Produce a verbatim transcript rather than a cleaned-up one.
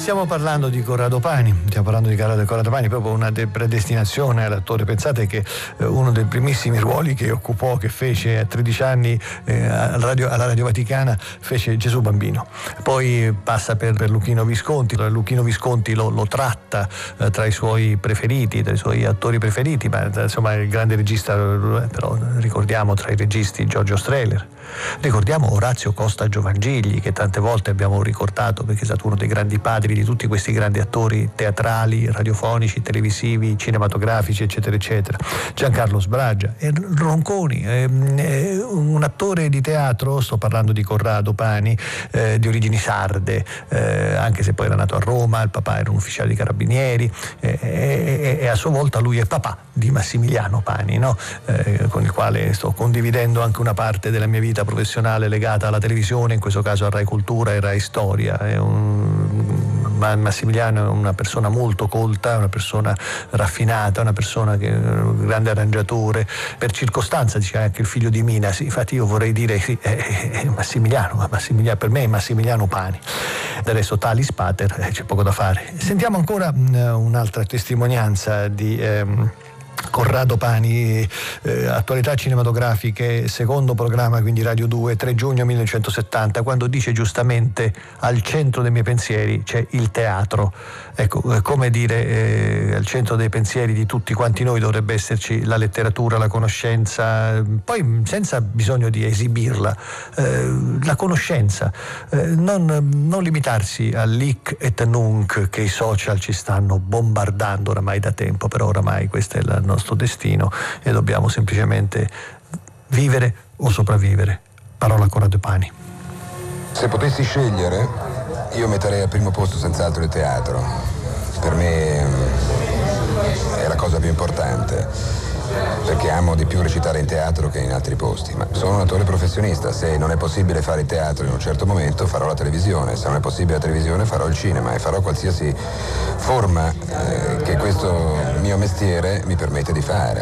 Stiamo parlando di Corrado Pani, stiamo parlando di Corrado Pani, proprio una de- predestinazione all'attore. Pensate che eh, uno dei primissimi ruoli che occupò, che fece a tredici anni eh, al radio, alla Radio Vaticana, fece Gesù Bambino. Poi passa per, per Luchino Visconti. Luchino Visconti lo, lo tratta eh, tra i suoi preferiti, tra i suoi attori preferiti, ma insomma il grande regista, però ricordiamo tra i registi Giorgio Strehler. Ricordiamo Orazio Costa Giovangigli, che tante volte abbiamo ricordato perché è stato uno dei grandi padri di tutti questi grandi attori teatrali, radiofonici, televisivi, cinematografici, eccetera eccetera. Giancarlo Sbragia e Ronconi, eh, eh, un attore di teatro, sto parlando di Corrado Pani, eh, di origini sarde, eh, anche se poi era nato a Roma, il papà era un ufficiale di carabinieri, eh, e, e a sua volta lui è papà di Massimiliano Pani, no? eh, con il quale sto condividendo anche una parte della mia vita professionale legata alla televisione, in questo caso a Rai Cultura e Rai Storia. È un, Massimiliano è una persona molto colta, una persona raffinata, una persona che è un grande arrangiatore, per circostanza dice anche il figlio di Mina, sì, infatti io vorrei dire sì, è, è Massimiliano, ma Massimiliano, per me è Massimiliano Pani. Del resto Talis Pater, eh, c'è poco da fare. Sentiamo ancora mh, un'altra testimonianza di ehm, Corrado Pani, eh, attualità cinematografiche, secondo programma, quindi Radio due, tre giugno millenovecentosettanta, quando dice giustamente: al centro dei miei pensieri c'è il teatro. Ecco, come dire, eh, al centro dei pensieri di tutti quanti noi dovrebbe esserci la letteratura, la conoscenza, poi senza bisogno di esibirla, eh, la conoscenza, eh, non, non limitarsi all'hic et nunc che i social ci stanno bombardando oramai da tempo, però oramai questo è il nostro destino e dobbiamo semplicemente vivere o sopravvivere. Parola a Corrado Pani. Se potessi scegliere, io metterei al primo posto senz'altro il teatro. Per me è la cosa più importante, perché amo di più recitare in teatro che in altri posti. Ma sono un attore professionista, se non è possibile fare il teatro in un certo momento farò la televisione, se non è possibile la televisione farò il cinema e farò qualsiasi forma eh, che questo mio mestiere mi permette di fare.